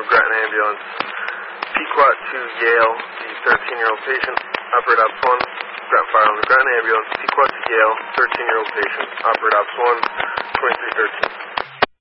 Grattan Ambulance. Pequot to Yale, the 13-year-old patient, operate Ops 1. Ground fire on the Grattan Ambulance. Pequot to Yale, 13-year-old patient, operate Ops 1, 2313.